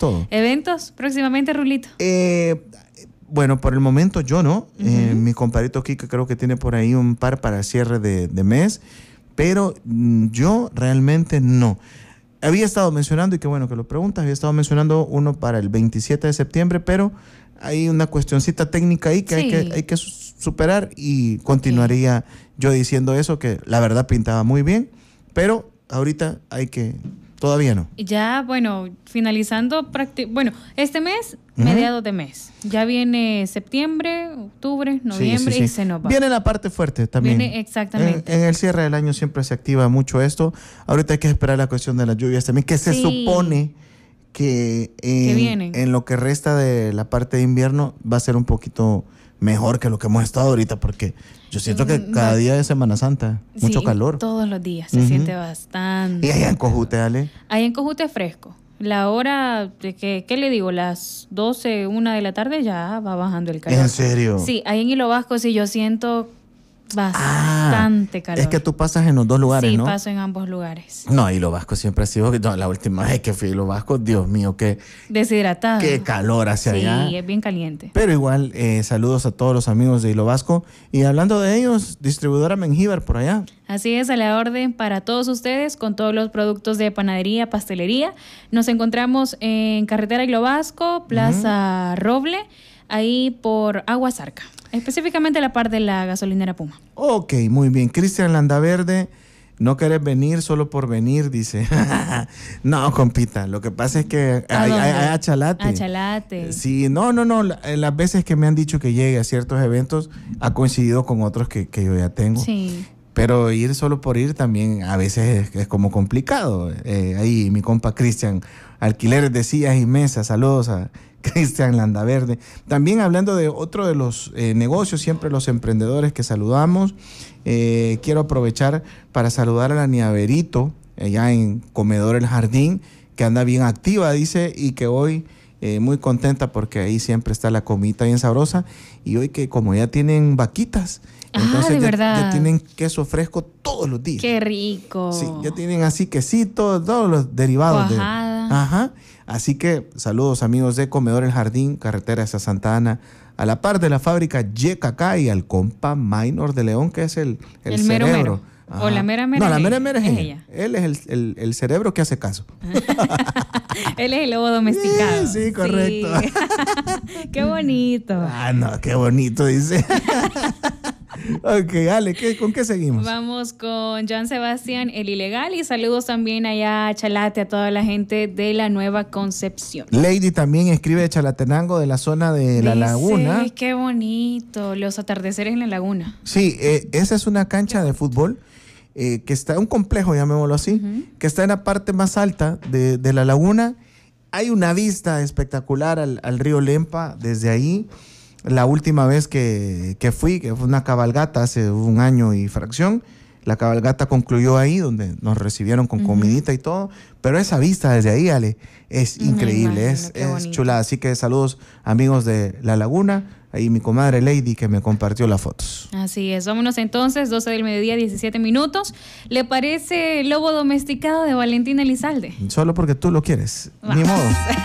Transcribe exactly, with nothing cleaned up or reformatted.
todo. ¿Eventos próximamente, Rulito? Eh, bueno, por el momento yo no. Uh-huh. eh, mi compadrito Kike creo que tiene por ahí un par para cierre de, de mes, pero mm, yo realmente no. Había estado mencionando, y qué bueno que lo preguntas, había estado mencionando uno para el veintisiete de septiembre, pero hay una cuestioncita técnica ahí que, sí. hay, que hay que superar y continuaría okay. yo diciendo eso, que la verdad pintaba muy bien, pero ahorita hay que... Todavía no. Ya, bueno, finalizando, prácti- bueno, este mes, uh-huh. mediados de mes. Ya viene septiembre, octubre, noviembre sí, sí, sí. y se nos va. Viene la parte fuerte también. Viene exactamente. En, en el cierre del año siempre se activa mucho esto. Ahorita hay que esperar la cuestión de las lluvias también, que se sí. supone que en, en lo que resta de la parte de invierno va a ser un poquito mejor que lo que hemos estado ahorita, porque yo siento que cada día de Semana Santa, sí, mucho calor. Todos los días se uh-huh. siente bastante. ¿Y allá en Cojute, Ale? Allá en Cojute es fresco. La hora, de que, ¿qué le digo? Las doce, una de la tarde ya va bajando el calor. ¿En serio? Sí, ahí en Hilo Vasco sí yo siento bastante ah, calor. Es que tú pasas en los dos lugares, sí, ¿no? Sí, paso en ambos lugares. No, Hilo Vasco siempre ha sido... No, la última vez que fui a Hilo Vasco, Dios mío, qué... Deshidratado. Qué calor hacia sí, allá. Sí, es bien caliente. Pero igual, eh, saludos a todos los amigos de Hilo Vasco. Y hablando de ellos, distribuidora Mengíbar por allá. Así es, a la orden para todos ustedes con todos los productos de panadería, pastelería. Nos encontramos en Carretera Hilo Vasco, Plaza uh-huh. Roble, ahí por Agua Zarca. Específicamente la parte de la gasolinera Puma. Ok, muy bien. Cristian Landaverde, no querés venir solo por venir, dice. No, compita, lo que pasa es que hay, hay, hay achalate. Achalate. Sí, no, no, no. Las veces que me han dicho que llegue a ciertos eventos ha coincidido con otros que, que yo ya tengo. Sí. Pero ir solo por ir también a veces es, es como complicado. Eh, ahí mi compa Cristian, alquileres de sillas y mesas, saludos a Cristian Landaverde. También hablando de otro de los eh, negocios, siempre los emprendedores que saludamos, eh, quiero aprovechar para saludar a la Niaverito, allá en Comedor El Jardín, que anda bien activa, dice, y que hoy eh, muy contenta porque ahí siempre está la comida bien sabrosa, y hoy que como ya tienen vaquitas, entonces ah, de ya, verdad. ya tienen queso fresco todos los días. ¡Qué rico! Sí, ya tienen así quesito, todos los derivados. Cuajada. De, ajá. Así que saludos amigos de Comedor El Jardín, carretera hacia Santa Ana, a la par de la fábrica Y K K y al compa Minor de León, que es el, el, el cerebro. mero mero. O la mera mera. No, la mera mera es, es ella. ella. Él es el, el, el cerebro que hace caso. Él es el lobo domesticado. Sí, sí, correcto. Sí. Qué bonito. Ah, no, qué bonito, dice. Ok, Ale, ¿qué, ¿con qué seguimos? Vamos con Joan Sebastián, el ilegal, y saludos también allá a Chalate, a toda la gente de la Nueva Concepción. Lady también escribe de Chalatenango, de la zona de Dice, la laguna. Qué bonito, los atardeceres en la laguna. Sí, eh, esa es una cancha de fútbol eh, que está, un complejo, llamémoslo así, uh-huh. que está en la parte más alta de, de la laguna. Hay una vista espectacular al, al río Lempa desde ahí. La última vez que, que fui, que fue una cabalgata hace un año y fracción, la cabalgata concluyó ahí, donde nos recibieron con uh-huh. comidita y todo, pero esa vista desde ahí, Ale, es uh-huh. increíble, imagino, es, es chulada. Así que saludos amigos de La Laguna, ahí mi comadre Lady que me compartió las fotos. Así es, vámonos entonces, doce del mediodía, diecisiete minutos. ¿Le parece Lobo Domesticado de Valentina Elizalde? Solo porque tú lo quieres, Vamos. Ni modo.